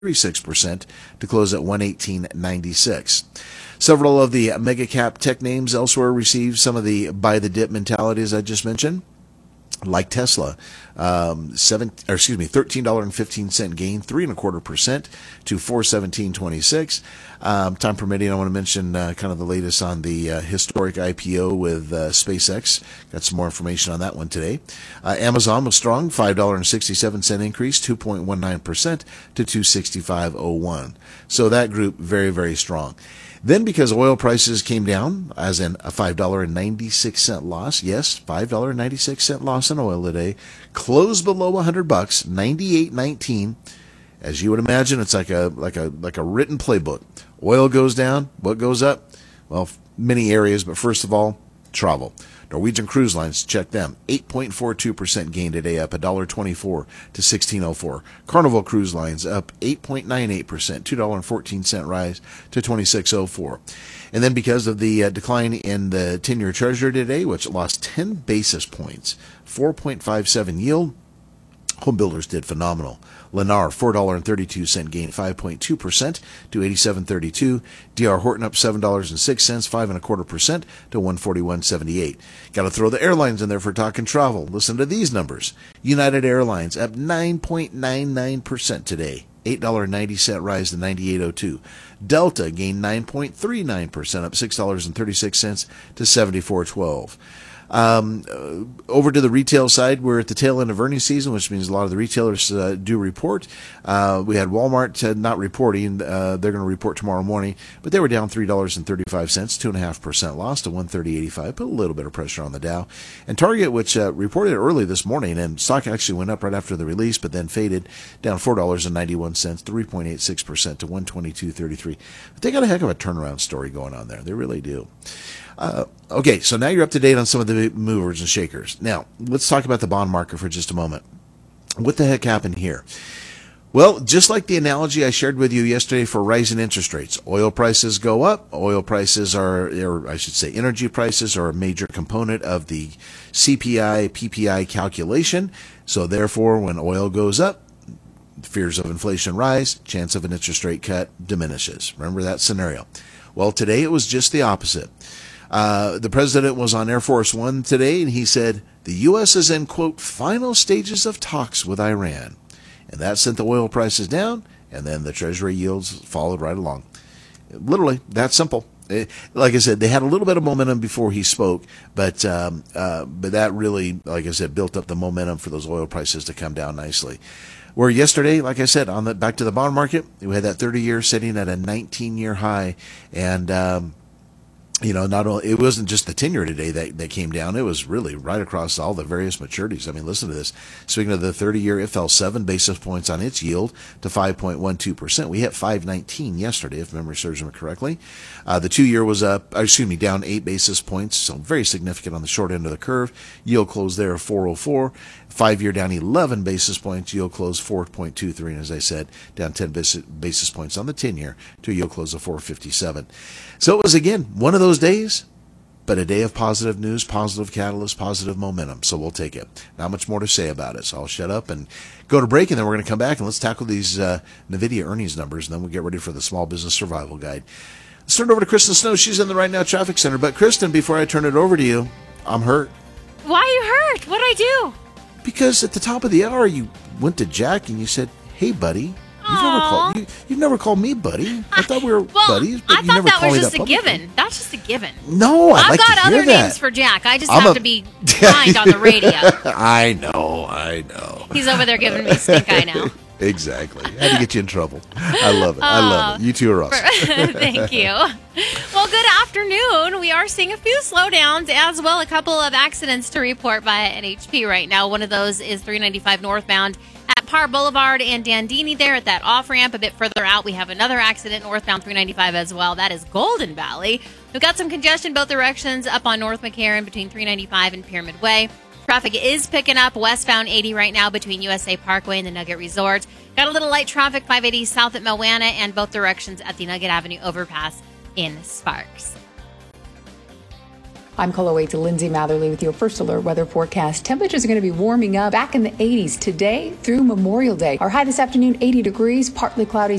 36% to close at 118.96. Several of the mega cap tech names elsewhere received some of the buy the dip mentality as I just mentioned. Like Tesla, $13.15 gain, 3.25% to 417.26. Time permitting, I want to mention kind of the latest on the historic IPO with SpaceX. Got some more information on that one today. Amazon was strong, $5.67 increase, 2.19% to 265.01. So that group very, very strong. Then because oil prices came down, as in a $5.96 loss, yes, $5.96 loss in oil today, closed below $100, 98.19. As you would imagine, it's like a written playbook. Oil goes down, what goes up? Well, many areas, but first of all, travel. Norwegian Cruise Lines, check them. 8.42% gain today, up $1.24 to 16.04. Carnival Cruise Lines up 8.98%, $2.14 rise to 26.04. And then because of the decline in the 10-year Treasury today, which lost 10 basis points, 4.57 yield, home builders did phenomenal. Lennar, $4.32 gain, 5.2% to 87.32. D.R. Horton up $7.06, 5.25% to 141.78. Got to throw the airlines in there for talking travel. Listen to these numbers. United Airlines up 9.99% today. $8.90 rise to 98.02. Delta gained 9.39%, up $6.36 to 74.12. Over to the retail side, we're at the tail end of earnings season, which means a lot of the retailers do report. We had Walmart not reporting. They're going to report tomorrow morning, but they were down $3.35, 2.5% loss to 130.85. Put a little bit of pressure on the Dow. And Target, which reported early this morning, and stock actually went up right after the release, but then faded, down $4.91, 3.86% to 122.33. But they got a heck of a turnaround story going on there. They really do. Okay, so now you're up to date on some of the movers and shakers. Now, let's talk about the bond market for just a moment. What the heck happened here? Well, just like the analogy I shared with you yesterday for rising interest rates, oil prices go up. Oil prices or I should say energy prices are a major component of the CPI, PPI calculation. So therefore, when oil goes up, fears of inflation rise, chance of an interest rate cut diminishes. Remember that scenario. Well, today it was just the opposite. The president was on Air Force One today, and he said the U.S. is in, quote, final stages of talks with Iran. And that sent the oil prices down, and then the Treasury yields followed right along. Literally, that simple. Like I said, they had a little bit of momentum before he spoke, but that really, like I said, built up the momentum for those oil prices to come down nicely. Where yesterday, like I said, back to the bond market, we had that 30-year sitting at a 19-year high, and not only it wasn't just the 10-year today that came down, it was really right across all the various maturities. I mean, listen to this. Speaking of the 30-year, it fell 7 basis points on its yield to 5.12%. We hit 5.19 yesterday, if memory serves me correctly. The 2-year was down 8 basis points, so very significant on the short end of the curve. Yield closed there at 4.04. 5-year down 11 basis points, yield closed 4.23, and as I said, down 10 basis points on the 10-year to a yield close of 4.57. So it was, again, one of those days, but a day of positive news, positive catalyst, positive momentum, so we'll take it. Not much more to say about it, so I'll shut up and go to break, and then we're going to come back and let's tackle these NVIDIA earnings numbers, and then we'll get ready for the Small Business Survival Guide. Let's turn it over to Kristen Snow. She's in the Right Now Traffic Center. But, Kristen, before I turn it over to you, I'm hurt. Why are you hurt? What'd I do? Because at the top of the hour, you went to Jack and you said, "Hey, buddy." You've never called me buddy. I thought we were buddies, but I you never thought called me that that was just a publicly. given. That's just a given. No, I've got other names for Jack. I just have to be kind on the radio. I know. He's over there giving me stink eye now. Exactly. Had to get you in trouble. I love it. You two are awesome. Thank you. Well, good afternoon. We are seeing a few slowdowns as well. A couple of accidents to report via NHP right now. One of those is 395 northbound at Parr Boulevard and Dandini there at that off-ramp. A bit further out, we have another accident northbound 395 as well. That is Golden Valley. We've got some congestion both directions up on North McCarran between 395 and Pyramid Way. Traffic is picking up westbound 80 right now between USA Parkway and the Nugget Resort. Got a little light traffic 580 south at Moana and both directions at the Nugget Avenue overpass in Sparks. I'm Chloe to Lindsay Matherly with your First Alert weather forecast. Temperatures are going to be warming up back in the 80s today through Memorial Day. Our high this afternoon, 80 degrees, partly cloudy.